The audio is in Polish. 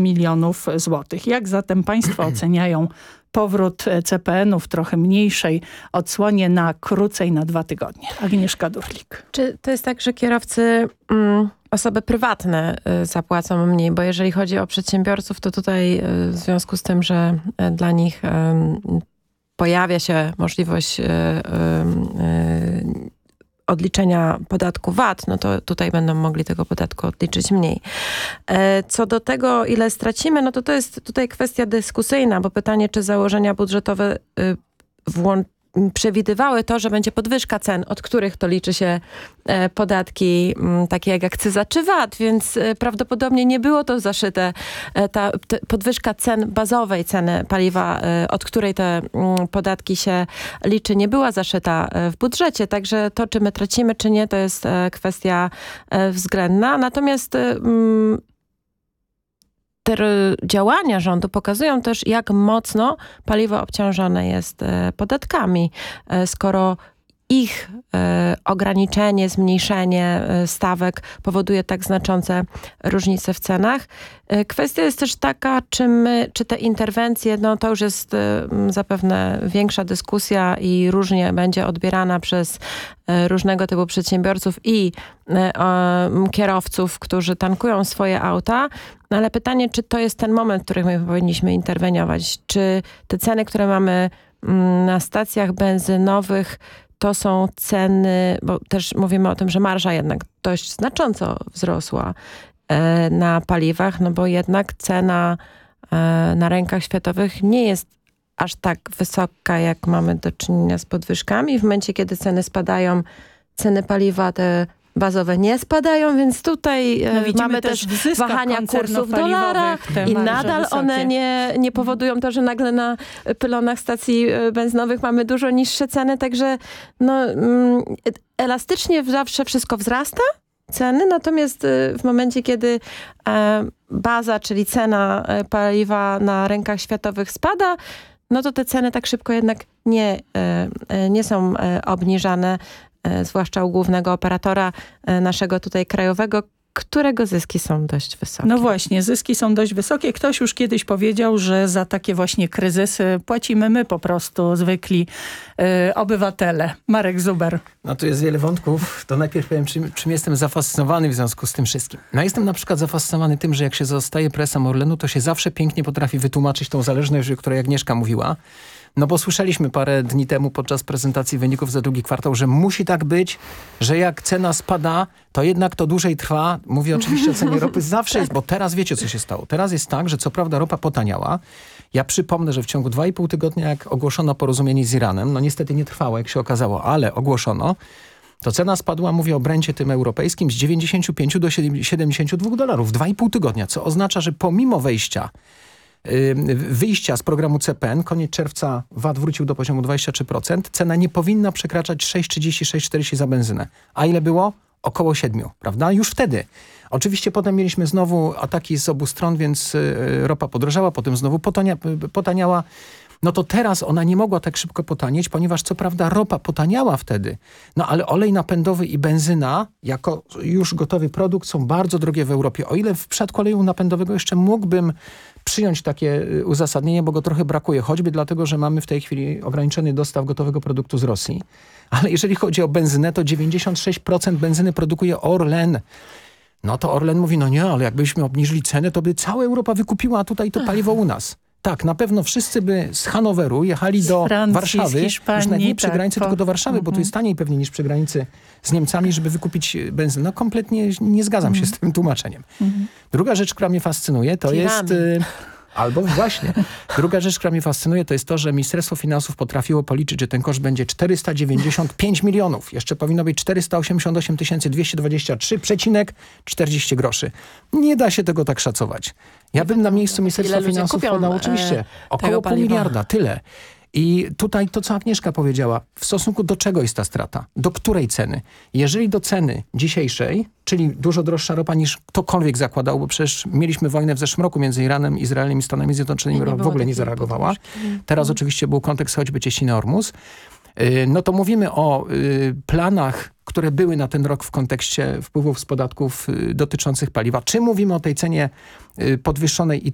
milionów złotych. Jak zatem państwo oceniają powrót CPN-u w trochę mniejszej odsłonie na krócej, na 2 tygodnie? Agnieszka Durlik. Czy to jest tak, że kierowcy, osoby prywatne zapłacą mniej? Bo jeżeli chodzi o przedsiębiorców, to tutaj w związku z tym, że dla nich pojawia się możliwość odliczenia podatku VAT, no to tutaj będą mogli tego podatku odliczyć mniej. Co do tego, ile stracimy, no to jest tutaj kwestia dyskusyjna, bo pytanie, czy założenia budżetowe przewidywały to, że będzie podwyżka cen, od których to liczy się podatki takie jak akcyza czy VAT, więc prawdopodobnie nie było to zaszyte. Ta podwyżka cen, bazowej ceny paliwa, od której te podatki się liczy, nie była zaszyta w budżecie. Także to, czy my tracimy, czy nie, to jest kwestia względna. Natomiast te działania rządu pokazują też, jak mocno paliwo obciążone jest podatkami. Skoro ich ograniczenie, zmniejszenie stawek powoduje tak znaczące różnice w cenach. Kwestia jest też taka, czy te interwencje, no to już jest zapewne większa dyskusja i różnie będzie odbierana przez różnego typu przedsiębiorców i kierowców, którzy tankują swoje auta. No ale pytanie, czy to jest ten moment, w którym my powinniśmy interweniować? Czy te ceny, które mamy na stacjach benzynowych, to są ceny, bo też mówimy o tym, że marża jednak dość znacząco wzrosła na paliwach, no bo jednak cena na rynkach światowych nie jest aż tak wysoka, jak mamy do czynienia z podwyżkami. W momencie, kiedy ceny spadają, ceny paliwa te bazowe nie spadają, więc tutaj mamy też wahania kursów dolara i nadal wysokie. One nie powodują to, że nagle na pylonach stacji benzynowych mamy dużo niższe ceny, także elastycznie zawsze wszystko wzrasta, ceny, natomiast w momencie, kiedy baza, czyli cena paliwa na rynkach światowych spada, no to te ceny tak szybko jednak nie są obniżane, zwłaszcza u głównego operatora naszego tutaj krajowego, którego zyski są dość wysokie. No właśnie, zyski są dość wysokie. Ktoś już kiedyś powiedział, że za takie właśnie kryzysy płacimy my po prostu, zwykli obywatele. Marek Zuber. No tu jest wiele wątków. To najpierw powiem, czym jestem zafascynowany w związku z tym wszystkim. No jestem na przykład zafascynowany tym, że jak się zostaje presem Orlenu, to się zawsze pięknie potrafi wytłumaczyć tą zależność, o której Agnieszka mówiła. No bo słyszeliśmy parę dni temu podczas prezentacji wyników za drugi kwartał, że musi tak być, że jak cena spada, to jednak to dłużej trwa. Mówię oczywiście o cenie ropy. Zawsze jest, bo teraz wiecie, co się stało. Teraz jest tak, że co prawda ropa potaniała. Ja przypomnę, że w ciągu 2,5 tygodnia, jak ogłoszono porozumienie z Iranem, no niestety nie trwało, jak się okazało, ale ogłoszono, to cena spadła, mówię o Brencie tym europejskim, z 95 do $72. 2,5 tygodnia, co oznacza, że pomimo wyjścia z programu CPN, koniec czerwca VAT wrócił do poziomu 23%, cena nie powinna przekraczać 6,30, 6,40 za benzynę. A ile było? Około 7, prawda? Już wtedy. Oczywiście potem mieliśmy znowu ataki z obu stron, więc ropa podrożała, potem znowu potaniała. No to teraz ona nie mogła tak szybko potanieć, ponieważ co prawda ropa potaniała wtedy, no ale olej napędowy i benzyna jako już gotowy produkt są bardzo drogie w Europie. O ile w przypadku oleju napędowego jeszcze mógłbym przyjąć takie uzasadnienie, bo go trochę brakuje, choćby dlatego, że mamy w tej chwili ograniczony dostaw gotowego produktu z Rosji. Ale jeżeli chodzi o benzynę, to 96% benzyny produkuje Orlen. No to Orlen mówi, no nie, ale jakbyśmy obniżyli cenę, to by cała Europa wykupiła tutaj to paliwo u nas. Tak, na pewno wszyscy by z Hanoweru jechali do Francji, Warszawy, Hiszpanii, już nawet nie przy granicy, tak, tylko do Warszawy, bo tu jest taniej pewnie niż przy granicy z Niemcami, żeby wykupić benzynę. No kompletnie nie zgadzam się z tym tłumaczeniem. Druga rzecz, która mnie fascynuje, to jest... Albo właśnie. Druga rzecz, która mnie fascynuje, to jest to, że Ministerstwo Finansów potrafiło policzyć, że ten koszt będzie 495 milionów. Jeszcze powinno być 488 223,40 groszy. Nie da się tego tak szacować. Ja bym na miejscu Ministerstwa Finansów podał oczywiście około pół miliarda, tyle. I tutaj to, co Agnieszka powiedziała, w stosunku do czego jest ta strata? Do której ceny? Jeżeli do ceny dzisiejszej, czyli dużo droższa ropa niż ktokolwiek zakładał, bo przecież mieliśmy wojnę w zeszłym roku między Iranem, Izraelem i Stanami Zjednoczonymi, która w ogóle nie zareagowała. Teraz oczywiście był kontekst choćby cieśniny Ormus. No to mówimy o planach, które były na ten rok w kontekście wpływów z podatków dotyczących paliwa. Czy mówimy o tej cenie podwyższonej